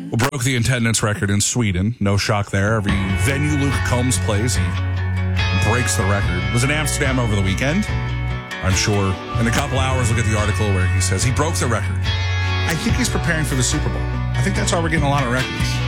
Broke the attendance record in Sweden. No shock there. Every venue Luke Combs plays, he breaks the record. Was in Amsterdam over the weekend. I'm sure in a couple hours, look at the article where he says he broke the record. I think he's preparing for the Super Bowl. I think that's why we're getting a lot of records.